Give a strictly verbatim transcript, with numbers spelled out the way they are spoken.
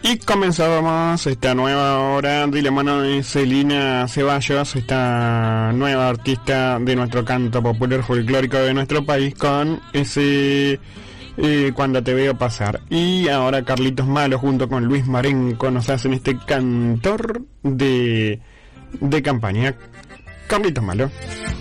Y comenzamos esta nueva hora de la mano de Celina Ceballos, esta nueva artista de nuestro canto popular folclórico de nuestro país, con ese eh, Cuando te veo pasar. Y ahora Carlitos Malo junto con Luis Marenco nos hacen este cantor de, de campaña. Carlitos Malo.